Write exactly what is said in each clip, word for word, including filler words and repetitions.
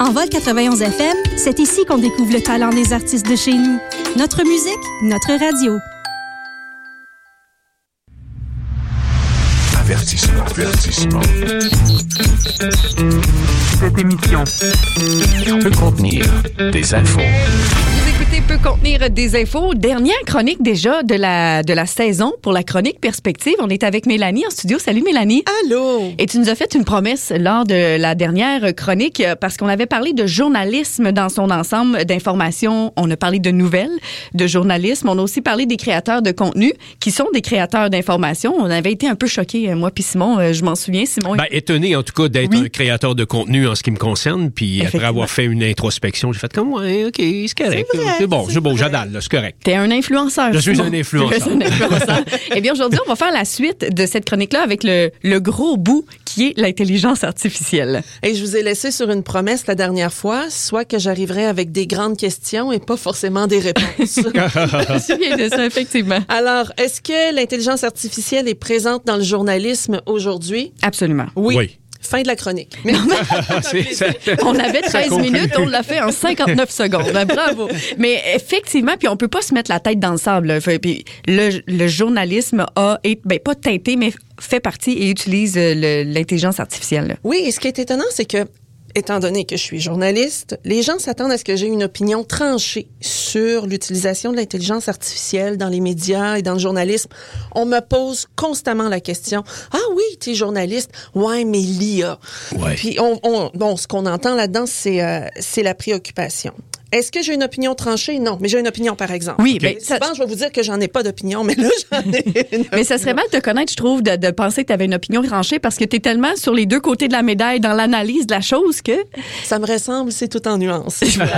En Vol quatre-vingt-onze F M, c'est ici qu'on découvre le talent des artistes de chez nous. Notre musique, notre radio. Avertissement, avertissement. Cette émission peut contenir des infos. Vous écoutez peut contenir des infos. Dernière chronique déjà de la, de la saison pour la chronique Perspective. On est avec Mélanie en studio. Salut Mélanie. Allô. Et tu nous as fait une promesse lors de la dernière chronique parce qu'on avait parlé de journalisme dans son ensemble, d'information. On a parlé de nouvelles, de journalisme. On a aussi parlé des créateurs de contenu qui sont des créateurs d'information. On avait été un peu choqués, moi puis Simon. Je m'en souviens, Simon. Ben, étonné en tout cas d'être oui. un créateur de contenu en ce qui me concerne. Puis après avoir fait une introspection, j'ai fait comme, ouais, OK, c'est correct. C'est, vrai, c'est bon, c'est c'est bon, vrai. j'adale, là, c'est correct. T'es un influenceur. Je suis Simon. un influenceur. un influenceur. Eh bien, aujourd'hui, on va faire la suite de cette chronique-là avec le, le gros bout qui est l'intelligence artificielle. Et je vous ai laissé sur une promesse la dernière fois, soit que j'arriverais avec des grandes questions et pas forcément des réponses. Je me souviens de ça, effectivement. Alors, est-ce que l'intelligence artificielle est présente dans le journalisme aujourd'hui? Absolument. Oui. Oui. Fin de la chronique. Mais... c'est, ça, on avait treize minutes, on l'a fait en cinquante-neuf secondes. Bravo. Mais effectivement, puis on peut pas se metêtre la tête dans le sable. Là. Puis le, le journalisme a, ben, pas teinté, mais fait partie et utilise le, l'intelligence artificielle. Là. Oui, et ce qui est étonnant, c'est que étant donné que je suis journaliste, les gens s'attendent à ce que j'ai une opinion tranchée sur l'utilisation de l'intelligence artificielle dans les médias et dans le journalisme. On me pose constamment la question, « Ah oui, t'es journaliste. Ouais, mais l'I A. Ouais. » Puis, on, on, bon, ce qu'on entend là-dedans, c'est, euh, c'est la préoccupation. Est-ce que j'ai une opinion tranchée? Non, mais j'ai une opinion, par exemple. Oui, okay. ben, ça... Souvent, je vais vous dire que j'en ai pas d'opinion, mais là, j'en ai une opinion. Mais ça serait mal de te connaître, je trouve, de, de penser que tu avais une opinion tranchée parce que tu es tellement sur les deux côtés de la médaille dans l'analyse de la chose que... Ça me ressemble, c'est tout en nuances.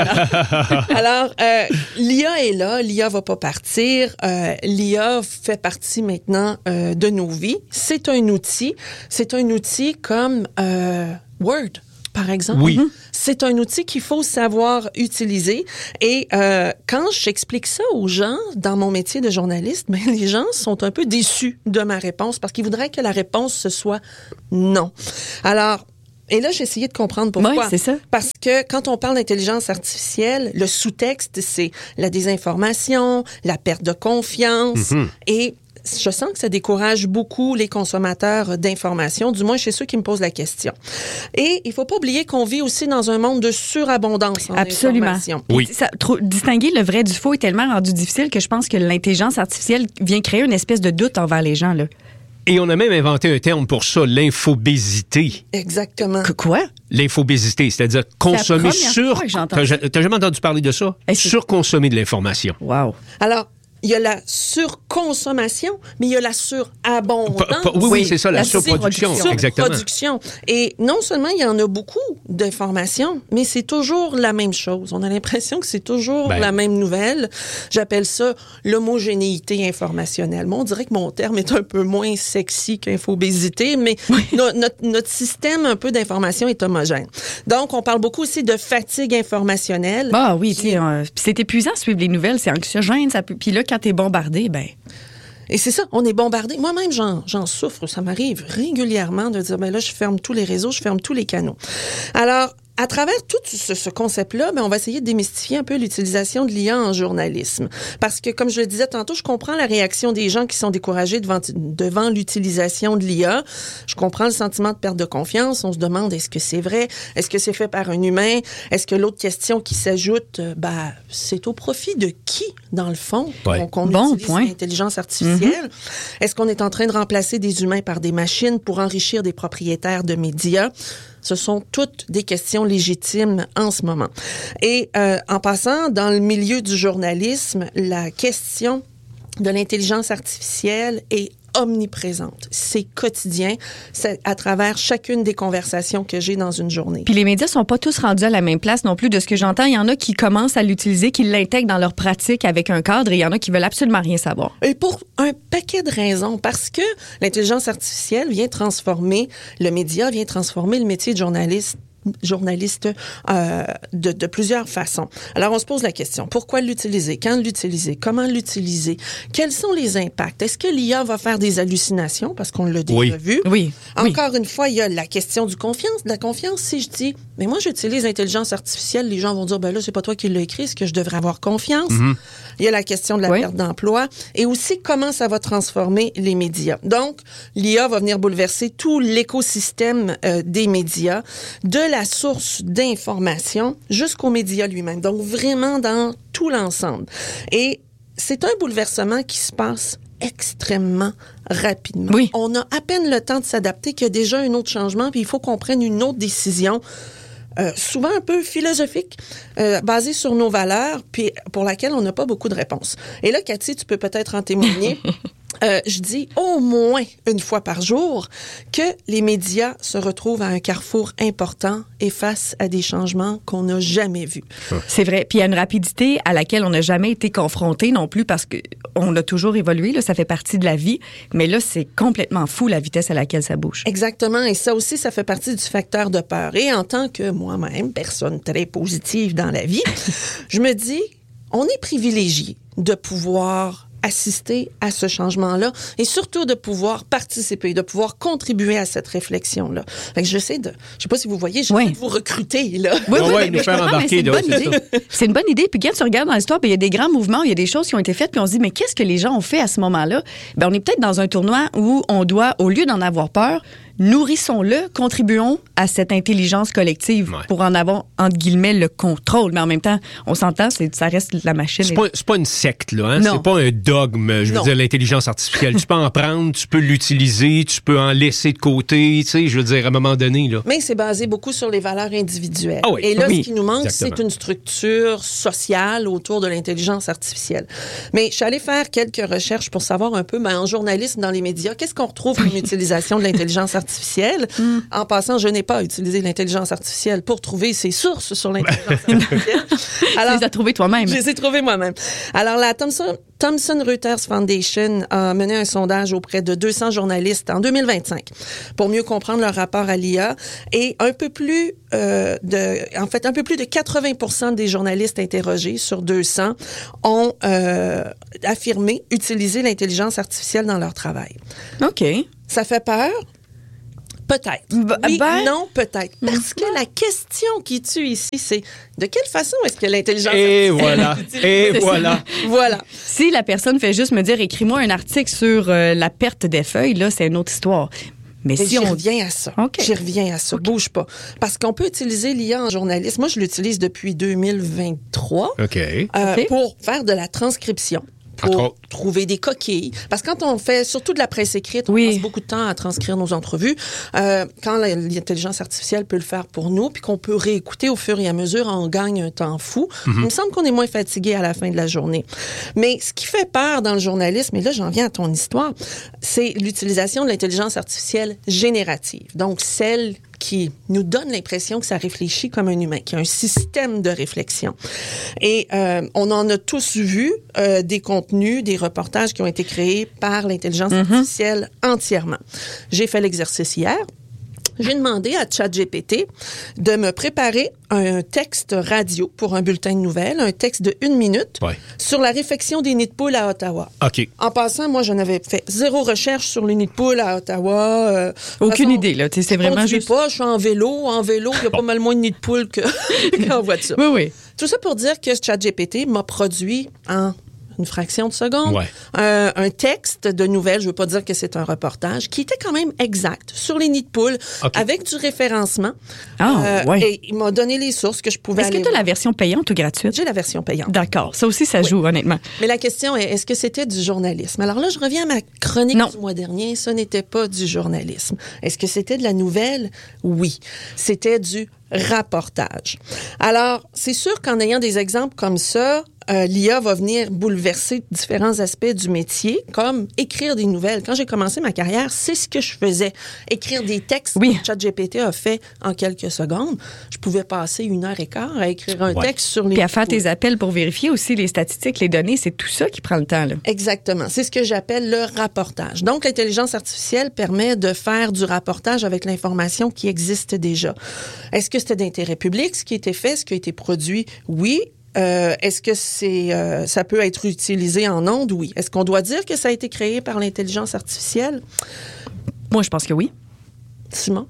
Alors, euh, l'I A est là, l'I A va pas partir. Euh, L'I A fait partie maintenant euh, de nos vies. C'est un outil. C'est un outil comme euh, Word, par exemple. Oui. C'est un outil qu'il faut savoir utiliser. Et euh, quand j'explique ça aux gens dans mon métier de journaliste, ben, les gens sont un peu déçus de ma réponse parce qu'ils voudraient que la réponse ce soit non. Alors, et là, j'ai essayé de comprendre pourquoi. Oui, c'est ça. Parce que quand on parle d'intelligence artificielle, le sous-texte, c'est la désinformation, la perte de confiance Mm-hmm. et je sens que ça décourage beaucoup les consommateurs d'informations, du moins chez ceux qui me posent la question. Et il faut pas oublier qu'on vit aussi dans un monde de surabondance en Absolument. information. Oui. Ça, trop, distinguer le vrai du faux est tellement rendu difficile que je pense que l'intelligence artificielle vient créer une espèce de doute envers les gens, là. Et on a même inventé un terme pour ça, l'infobésité. Exactement. Que quoi? L'infobésité, c'est-à-dire consommer sur... T'as, t'as jamais entendu parler de ça? Et surconsommer de l'information. Wow. Alors, il y a la surconsommation, mais il y a la surabondance. Pa, pa, oui, oui, c'est ça, la, la surproduction. surproduction. Exactement. Surproduction. Et non seulement il y en a beaucoup d'informations, mais c'est toujours la même chose. On a l'impression que c'est toujours ben. la même nouvelle. J'appelle ça l'homogénéité informationnelle. Bon, on dirait que mon terme est un peu moins sexy qu'infobésité, mais oui. no, notre, notre système un peu d'information est homogène. Donc, on parle beaucoup aussi de fatigue informationnelle. Ah oui, tu sais, euh, c'est épuisant de suivre les nouvelles, c'est anxiogène, ça peut... Puis là, quand t'es bombardé, ben... Et c'est ça, on est bombardé. Moi-même, j'en, j'en souffre. Ça m'arrive régulièrement de dire, ben là, je ferme tous les réseaux, je ferme tous les canaux. Alors, à travers tout ce, ce concept-là, ben, on va essayer de démystifier un peu l'utilisation de l'I A en journalisme. Parce que, comme je le disais tantôt, je comprends la réaction des gens qui sont découragés devant, devant l'utilisation de l'I A. Je comprends le sentiment de perte de confiance. On se demande, est-ce que c'est vrai? Est-ce que c'est fait par un humain? Est-ce que l'autre question qui s'ajoute, ben, c'est au profit de qui, dans le fond, ouais. qu'on bon utilise point. l'intelligence artificielle? Mm-hmm. Est-ce qu'on est en train de remplacer des humains par des machines pour enrichir des propriétaires de médias? Ce sont toutes des questions légitimes en ce moment. Et euh, en passant, dans le milieu du journalisme, la question de l'intelligence artificielle est omniprésente. C'est quotidien, c'est à travers chacune des conversations que j'ai dans une journée. Puis les médias sont pas tous rendus à la même place non plus. De ce que j'entends, il y en a qui commencent à l'utiliser, qui l'intègrent dans leur pratique avec un cadre, et il y en a qui veulent absolument rien savoir. Et pour un paquet de raisons, parce que l'intelligence artificielle vient transformer, le média vient transformer le métier de journaliste journaliste euh, de, de plusieurs façons. Alors, on se pose la question, pourquoi l'utiliser? Quand l'utiliser? Comment l'utiliser? Quels sont les impacts? Est-ce que l'I A va faire des hallucinations? Parce qu'on l'a déjà oui. vu. Oui. Encore oui. une fois, il y a la question du confiance, de la confiance. Si je dis, mais moi, j'utilise l'intelligence artificielle, les gens vont dire, ben là, c'est pas toi qui l'as écrit, est-ce que je devrais avoir confiance? Mm-hmm. Il y a la question de la oui. perte d'emploi et aussi comment ça va transformer les médias. Donc, l'I A va venir bouleverser tout l'écosystème euh, des médias, de la source d'information jusqu'aux médias lui-même. Donc, vraiment dans tout l'ensemble. Et c'est un bouleversement qui se passe extrêmement rapidement. Oui. On a à peine le temps de s'adapter qu'il y a déjà un autre changement, puis il faut qu'on prenne une autre décision, euh, souvent un peu philosophique, euh, basée sur nos valeurs, puis pour laquelle on n'a pas beaucoup de réponses. Et là, Cathy, tu peux peut-être en témoigner. Euh, je dis au moins une fois par jour que les médias se retrouvent à un carrefour important et face à des changements qu'on n'a jamais vus. C'est vrai. Puis il y a une rapidité à laquelle on n'a jamais été confronté non plus parce qu'on a toujours évolué. Là, ça fait partie de la vie. Mais là, c'est complètement fou la vitesse à laquelle ça bouge. Exactement. Et ça aussi, ça fait partie du facteur de peur. Et en tant que moi-même, personne très positive dans la vie, je me dis, on est privilégié de pouvoir assister à ce changement-là et surtout de pouvoir participer, de pouvoir contribuer à cette réflexion-là. Fait que j'essaie de, je sais pas si vous voyez, j'essaie oui. de vous recruter, là. Oui, oui, oui, ouais, nous faire embarquer. C'est une bonne idée. C'est une bonne idée. Puis quand tu regardes dans l'histoire, il y a des grands mouvements, il y a des choses qui ont été faites, puis on se dit, mais qu'est-ce que les gens ont fait à ce moment-là? Ben, on est peut-être dans un tournoi où on doit, au lieu d'en avoir peur, nourrissons-le, contribuons à cette intelligence collective ouais. pour en avoir, entre guillemets, le contrôle. Mais en même temps, on s'entend, c'est, ça reste la machine. C'est, et... pas, c'est pas une secte, là. Hein? Non. C'est pas un dogme, je veux non. dire, l'intelligence artificielle. Tu peux en prendre, tu peux l'utiliser, tu peux en laisser de côté, tu sais, je veux dire, à un moment donné, là. Mais c'est basé beaucoup sur les valeurs individuelles. Ah oui. Et là, oui. ce qui nous manque, Exactement. c'est une structure sociale autour de l'intelligence artificielle. Mais je suis allée faire quelques recherches pour savoir un peu, ben, en journalisme, dans les médias, qu'est-ce qu'on retrouve comme utilisation de l'intelligence artificielle? Mm. En passant, je n'ai pas utilisé l'intelligence artificielle pour trouver ses sources sur l'intelligence artificielle. Alors, tu les as trouvées toi-même. Je les ai trouvées moi-même. Alors, la Thomson, Thomson Reuters Foundation a mené un sondage auprès de deux cents journalistes en deux mille vingt-cinq pour mieux comprendre leur rapport à l'I A et un peu plus euh, de, en fait, un peu plus de quatre-vingts pour cent des journalistes interrogés sur deux cents ont euh, affirmé utiliser l'intelligence artificielle dans leur travail. OK. Ça fait peur? Peut-être. Oui, ben... non, peut-être. Parce que la question qui tue ici, c'est de quelle façon est-ce que l'intelligence Et artificielle... voilà. Et voilà. Voilà. Si la personne fait juste me dire, écris-moi un article sur euh, la perte des feuilles, là, c'est une autre histoire. Mais, Mais si j'y on reviens à ça. Okay. J'y reviens à ça. Okay. Bouge pas. Parce qu'on peut utiliser l'I A en journalisme. Moi, je l'utilise depuis deux mille vingt-trois OK. Euh, okay. pour faire de la transcription. Pour trouver des coquilles. Parce que quand on fait surtout de la presse écrite, on oui. passe beaucoup de temps à transcrire nos entrevues. Euh, quand l'intelligence artificielle peut le faire pour nous, puis qu'on peut réécouter au fur et à mesure, on gagne un temps fou. Mm-hmm. Il me semble qu'on est moins fatigué à la fin de la journée. Mais ce qui fait peur dans le journalisme, et là j'en viens à ton histoire, c'est l'utilisation de l'intelligence artificielle générative. Donc celle qui nous donne l'impression que ça réfléchit comme un humain, qu'il y a un système de réflexion. Et euh, on en a tous vu euh, des contenus, des reportages qui ont été créés par l'intelligence mm-hmm. artificielle entièrement. J'ai fait l'exercice hier. J'ai demandé à ChatGPT de me préparer un texte radio pour un bulletin de nouvelles, un texte de une minute ouais. sur la réfection des nids de poules à Ottawa. OK. En passant, moi, je n'avais fait zéro recherche sur les nids de poules à Ottawa. Euh, Aucune façon, idée, là. C'est je vraiment juste... pas, je suis en vélo. En vélo, il y a bon. pas mal moins de nids de poules que, qu'en voiture. Oui, oui. Tout ça pour dire que ChatGPT m'a produit en une fraction de seconde, ouais. euh, un texte de nouvelles, je ne veux pas dire que c'est un reportage, qui était quand même exact sur les nids de poules, okay. avec du référencement. Ah, euh, ouais. Et il m'a donné les sources que je pouvais Est-ce aller que tu as la version payante ou gratuite? J'ai la version payante. D'accord. Ça aussi, ça oui. joue, honnêtement. Mais la question est, est-ce que c'était du journalisme? Alors là, je reviens à ma chronique non. du mois dernier. Ce n'était pas du journalisme. Est-ce que c'était de la nouvelle? Oui. C'était du rapportage. Alors, c'est sûr qu'en ayant des exemples comme ça, euh, l'I A va venir bouleverser différents aspects du métier, comme écrire des nouvelles. Quand j'ai commencé ma carrière, c'est ce que je faisais. Écrire des textes oui. que ChatGPT a fait en quelques secondes. Je pouvais passer une heure et quart à écrire un ouais. texte sur les... Puis à faire tes appels pour vérifier aussi les statistiques, les données, c'est tout ça qui prend le temps, là. Exactement. C'est ce que j'appelle le rapportage. Donc, l'intelligence artificielle permet de faire du rapportage avec l'information qui existe déjà. Est-ce que c'était d'intérêt public, ce qui a été fait, ce qui a été produit? Oui. Euh, est-ce que c'est, euh, ça peut être utilisé en ondes? Oui. Est-ce qu'on doit dire que ça a été créé par l'intelligence artificielle? Moi, je pense que oui. Simon?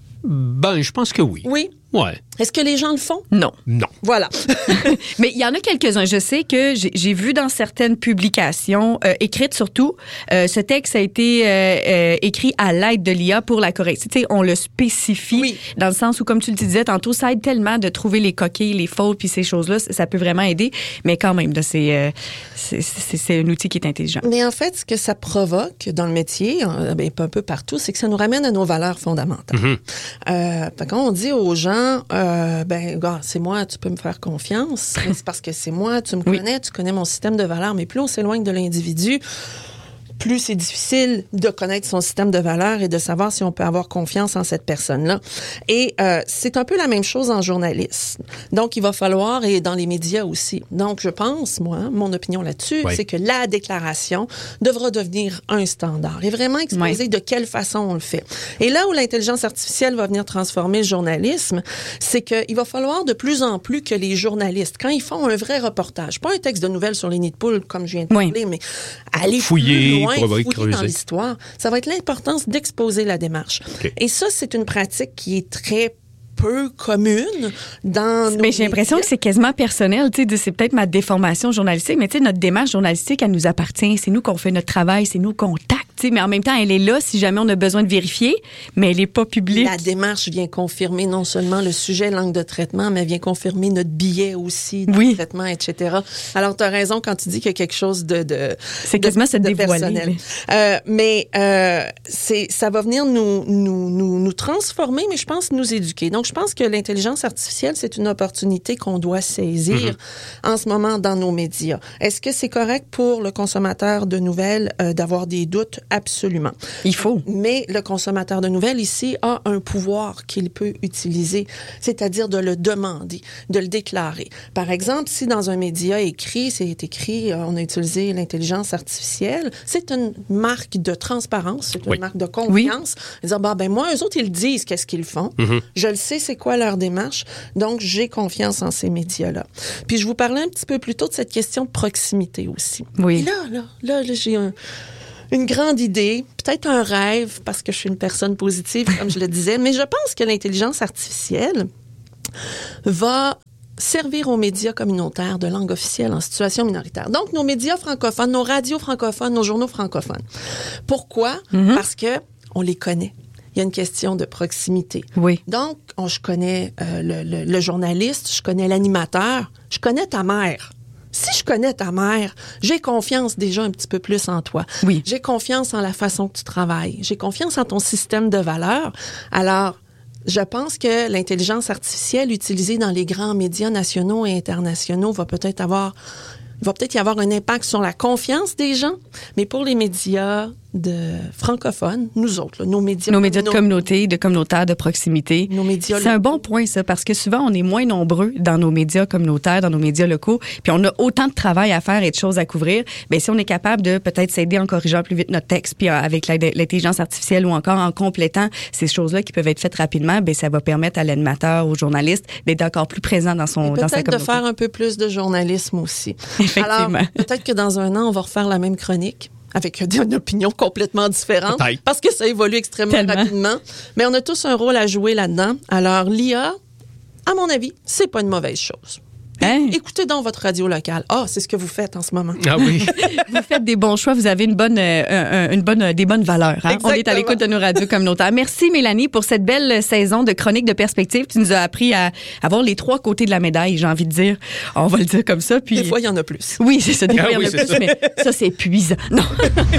Ben, je pense que oui. Oui. Ouais. Est-ce que les gens le font? Non. Non. Voilà. Mais il y en a quelques-uns. Je sais que j'ai, j'ai vu dans certaines publications, euh, écrites surtout, euh, ce texte a été euh, euh, écrit à l'aide de l'I A pour la correction. Tu sais, on le spécifie oui. dans le sens où, comme tu le disais tantôt, ça aide tellement de trouver les coquilles, les fautes, puis ces choses-là, ça peut vraiment aider. Mais quand même, là, c'est, euh, c'est, c'est, c'est un outil qui est intelligent. Mais en fait, ce que ça provoque dans le métier, ben, un peu partout, c'est que ça nous ramène à nos valeurs fondamentales. Mm-hmm. Euh, quand on dit aux gens, euh, ben, gars, c'est moi, tu peux me faire confiance, c'est parce que c'est moi, tu me oui. connais, tu connais mon système de valeurs, mais plus on s'éloigne de l'individu, plus c'est difficile de connaître son système de valeurs et de savoir si on peut avoir confiance en cette personne-là. Et euh, c'est un peu la même chose en journalisme. Donc, il va falloir, et dans les médias aussi. Donc, je pense, moi, mon opinion là-dessus, oui. c'est que la déclaration devra devenir un standard et vraiment exposer oui. de quelle façon on le fait. Et là où l'intelligence artificielle va venir transformer le journalisme, c'est qu'il va falloir de plus en plus que les journalistes, quand ils font un vrai reportage, pas un texte de nouvelles sur les nids de poules, comme je viens de oui. parler, mais aller fouiller. Loin, fouiller dans l'histoire, ça va être l'importance d'exposer la démarche. Okay. Et ça, c'est une pratique qui est très peu commune dans nos mais j'ai l'impression médias. Que c'est quasiment personnel, tu sais, c'est peut-être ma déformation journalistique, mais tu sais, notre démarche journalistique, elle nous appartient, c'est nous qu'on fait notre travail, c'est nous qu'on tacte, tu sais, mais en même temps, elle est là si jamais on a besoin de vérifier, mais elle n'est pas publique. La démarche vient confirmer non seulement le sujet, l'angle de traitement, mais elle vient confirmer notre billet aussi de oui. traitement, et cetera. Alors, tu as raison quand tu dis qu'il y a quelque chose de, de c'est quasiment de, se de dévoiler. Personnel. Euh, mais euh, c'est, ça va venir nous, nous, nous, nous transformer, mais je pense nous éduquer. Donc, je pense que l'intelligence artificielle, c'est une opportunité qu'on doit saisir mm-hmm. en ce moment dans nos médias. Est-ce que c'est correct pour le consommateur de nouvelles euh, d'avoir des doutes? Absolument. Il faut. Mais le consommateur de nouvelles ici a un pouvoir qu'il peut utiliser, c'est-à-dire de le demander, de le déclarer. Par exemple, si dans un média écrit, c'est écrit, euh, on a utilisé l'intelligence artificielle, c'est une marque de transparence, c'est une oui. marque de confiance. Oui. Dire, bah, ben moi, eux autres, ils disent qu'est-ce qu'ils font. Mm-hmm. Je le sais, c'est quoi leur démarche. Donc, j'ai confiance en ces médias-là. Puis, je vous parlais un petit peu plus tôt de cette question de proximité aussi. Oui. Et là, là, là, là j'ai un, une grande idée, peut-être un rêve, parce que je suis une personne positive, comme je le disais, mais je pense que l'intelligence artificielle va servir aux médias communautaires de langue officielle en situation minoritaire. Donc, nos médias francophones, nos radios francophones, nos journaux francophones. Pourquoi? Mm-hmm. Parce que on les connaît. Il y a une question de proximité. Oui. Donc, on, je connais euh, le, le, le journaliste, je connais l'animateur, je connais ta mère. Si je connais ta mère, j'ai confiance déjà un petit peu plus en toi. Oui. J'ai confiance en la façon que tu travailles. J'ai confiance en ton système de valeurs. Alors, je pense que l'intelligence artificielle utilisée dans les grands médias nationaux et internationaux va peut-être avoir... Il va peut-être y avoir un impact sur la confiance des gens, mais pour les médias de francophones, nous autres, là, nos médias... Nos médias de communauté, de communautaires, de proximité. Nos médias C'est un bon point, ça, parce que souvent, on est moins nombreux dans nos médias communautaires, dans nos médias locaux, puis on a autant de travail à faire et de choses à couvrir. Bien, si on est capable de peut-être s'aider en corrigeant plus vite notre texte, puis avec l'intelligence artificielle ou encore en complétant ces choses-là qui peuvent être faites rapidement, bien, ça va permettre à l'animateur, aux journalistes d'être encore plus présent dans, son, dans sa communauté. Peut-être de faire un peu plus de journalisme aussi. Effectivement. Alors, peut-être que dans un an, on va refaire la même chronique avec une opinion complètement différente peut-être. Parce que ça évolue extrêmement Tellement. rapidement. Mais on a tous un rôle à jouer là-dedans. Alors, l'I A, à mon avis, c'est pas une mauvaise chose. Hein? Écoutez donc votre radio locale. Ah, c'est ce que vous faites en ce moment. Ah oui. Vous faites des bons choix, vous avez une bonne, euh, une bonne, des bonnes valeurs. Hein? On est à l'écoute de nos radios communautaires. Merci Mélanie pour cette belle saison de chronique de perspective. Tu nous as appris à avoir les trois côtés de la médaille, j'ai envie de dire. On va le dire comme ça. Puis... Des fois, il y en a plus. Oui, c'est ça. Des fois, Ah il y en oui, a c'est plus, ça. mais ça, c'est épuisant. Non.